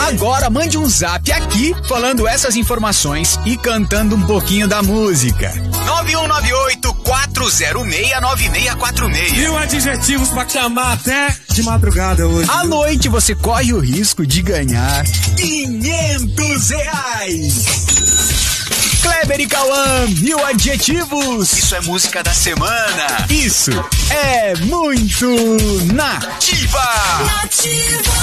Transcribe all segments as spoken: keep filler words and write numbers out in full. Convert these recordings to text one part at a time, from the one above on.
Agora mande um zap aqui falando essas informações e cantando um pouquinho da música. nove um nove oito, quatro zero seis, nove seis quatro seis. Mil adjetivos pra chamar até de madrugada hoje. À noite você corre o risco de ganhar quinhentos reais. Kleber e Cauã, mil adjetivos. Isso é música da semana. Isso é muito Nativa. Nativa.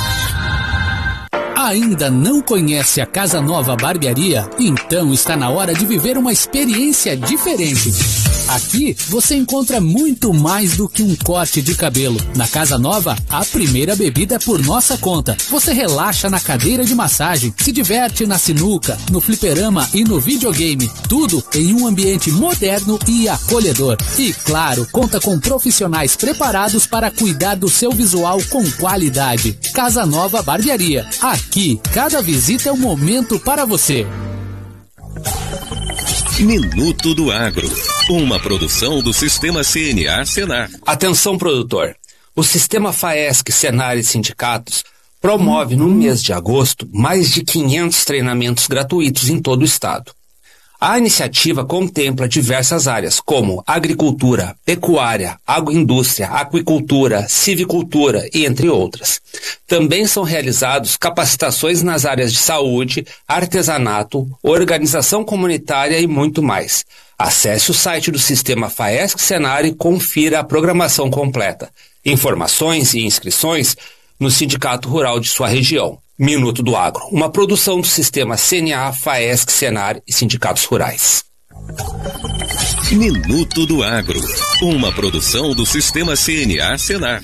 Ainda não conhece a Casa Nova Barbearia? Então está na hora de viver uma experiência diferente. Aqui você encontra muito mais do que um corte de cabelo. Na Casa Nova, a primeira bebida é por nossa conta. Você relaxa na cadeira de massagem, se diverte na sinuca, no fliperama e no videogame. Tudo em um ambiente moderno e acolhedor. E claro, conta com profissionais preparados para cuidar do seu visual com qualidade. Casa Nova Barbearia. Aqui, cada visita é um momento para você. Minuto do Agro, uma produção do Sistema C N A Senar. Atenção, produtor. O Sistema FAESC, Senar e Sindicatos promove no mês de agosto mais de quinhentos treinamentos gratuitos em todo o estado. A iniciativa contempla diversas áreas, como agricultura, pecuária, agroindústria, aquicultura, civicultura e entre outras. Também são realizados capacitações nas áreas de saúde, artesanato, organização comunitária e muito mais. Acesse o site do Sistema FAESC Senar e confira a programação completa. Informações e inscrições no Sindicato Rural de sua região. Minuto do Agro, uma produção do Sistema C N A, FAESC, Senar e Sindicatos Rurais. Minuto do Agro, uma produção do Sistema C N A Senar.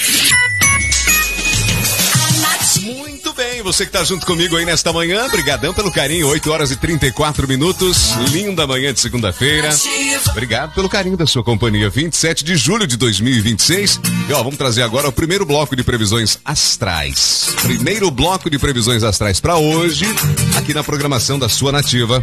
Muito bem, você que está junto comigo aí nesta manhã, brigadão pelo carinho, oito horas e trinta e quatro minutos, linda manhã de segunda-feira. Obrigado pelo carinho da sua companhia, vinte e sete de julho de dois mil e vinte e seis. E ó, vamos trazer agora o primeiro bloco de previsões astrais. Primeiro bloco de previsões astrais para hoje, aqui na programação da sua Nativa.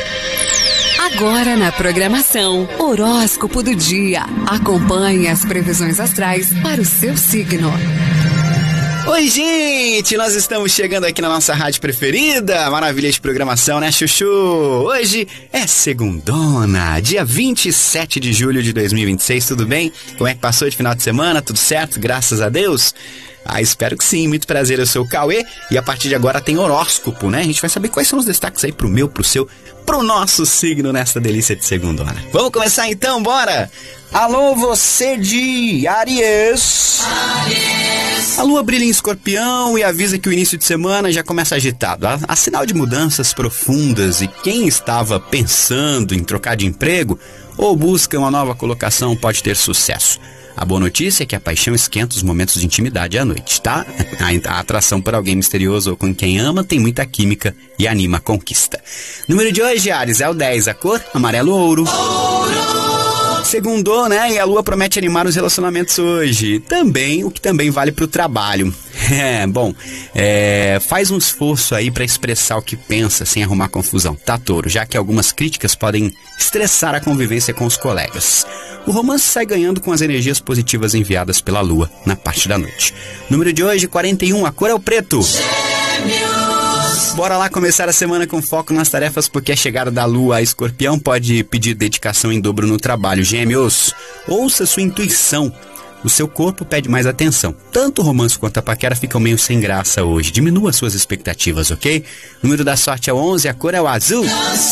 Agora na programação, horóscopo do dia. Acompanhe as previsões astrais para o seu signo. Oi, gente! Nós estamos chegando aqui na nossa rádio preferida. Maravilha de programação, né, Chuchu? Hoje é segundona, dia vinte e sete de julho de dois mil e vinte e seis. Tudo bem? Como é que passou de final de semana? Tudo certo? Graças a Deus? Ah, espero que sim. Muito prazer, eu sou o Cauê. E a partir de agora tem horóscopo, né? A gente vai saber quais são os destaques aí pro meu, pro seu, pro nosso signo nesta delícia de segundona. Vamos começar então, bora? Alô, você de Áries. Áries. A lua brilha em Escorpião e avisa que o início de semana já começa agitado. Há, há sinal de mudanças profundas e quem estava pensando em trocar de emprego ou busca uma nova colocação pode ter sucesso. A boa notícia é que a paixão esquenta os momentos de intimidade à noite, tá? A, a atração por alguém misterioso ou com quem ama tem muita química e anima a conquista. Número de hoje, Áries, é o dez, a cor amarelo ouro. Ouro! Segundou, né? E a lua promete animar os relacionamentos hoje. Também, o que também vale pro trabalho. É, bom, é, faz um esforço aí para expressar o que pensa sem arrumar confusão, tá, touro? Já que algumas críticas podem estressar a convivência com os colegas. O romance sai ganhando com as energias positivas enviadas pela lua na parte da noite. Número de hoje, quarenta e um, a cor é o preto. Gêmeos. Bora lá começar a semana com foco nas tarefas, porque a chegada da lua a Escorpião pode pedir dedicação em dobro no trabalho. Gêmeos, ouça sua intuição. O seu corpo pede mais atenção. Tanto o romance quanto a paquera ficam meio sem graça hoje. Diminua suas expectativas, ok? O número da sorte é o onze, a cor é o azul.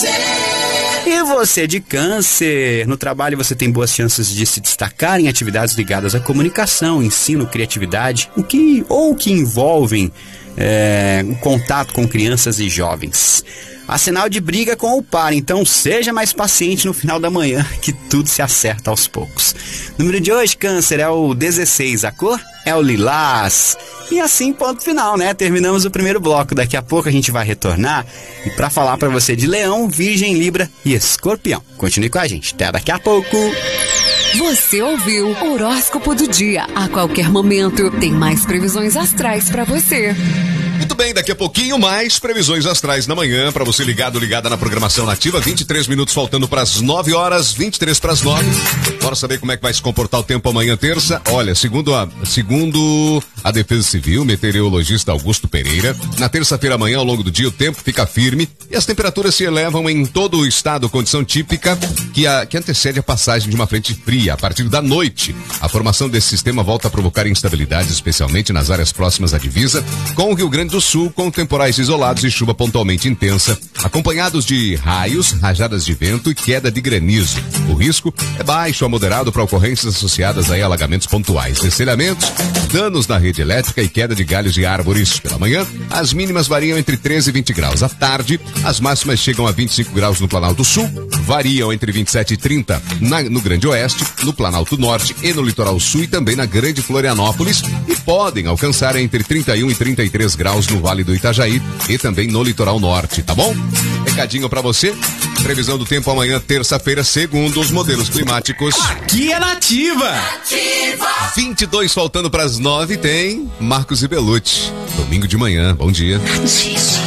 E você de Câncer, no trabalho você tem boas chances de se destacar em atividades ligadas à comunicação, ensino, criatividade, o que, ou que envolvem é, um contato com crianças e jovens. Há sinal de briga com o par, então seja mais paciente no final da manhã, que tudo se acerta aos poucos. Número de hoje, Câncer, é o dezesseis, a cor é o lilás. E assim, ponto final, né? Terminamos o primeiro bloco. Daqui a pouco a gente vai retornar e para falar para você de Leão, Virgem, Libra e Escorpião. Continue com a gente. Até daqui a pouco. Você ouviu o Horóscopo do Dia. A qualquer momento tem mais previsões astrais para você. Muito bem, daqui a pouquinho mais previsões astrais na manhã, para você ligado, ligada na programação nativa. vinte e três minutos faltando para as nove horas, vinte e três para as nove. Bora saber como é que vai se comportar o tempo amanhã, terça. Olha, segundo a, segundo a Defesa Civil, meteorologista Augusto Pereira, na terça-feira amanhã, ao longo do dia, o tempo fica firme e as temperaturas se elevam em todo o estado, condição típica que, a, que antecede a passagem de uma frente fria. A partir da noite, a formação desse sistema volta a provocar instabilidades, especialmente nas áreas próximas à divisa, com o Rio Grande do Sul, com temporais isolados e chuva pontualmente intensa, acompanhados de raios, rajadas de vento e queda de granizo. O risco é baixo a moderado para ocorrências associadas a alagamentos pontuais, destelhamentos, danos na rede elétrica e queda de galhos de árvores. Pela manhã, as mínimas variam entre treze e vinte graus. À tarde, as máximas chegam a vinte e cinco graus no Planalto Sul, variam entre vinte e sete e trinta na, no Grande Oeste, no Planalto Norte e no Litoral Sul e também na Grande Florianópolis, e podem alcançar entre trinta e um e trinta e três graus no Vale do Itajaí e também no Litoral Norte, tá bom? Recadinho pra você. Previsão do tempo amanhã, terça-feira, segundo os modelos climáticos. Aqui é Nativa! Nativa! vinte e dois faltando pras nove, tem Marcos e Belucci. Domingo de manhã, bom dia. Nativa.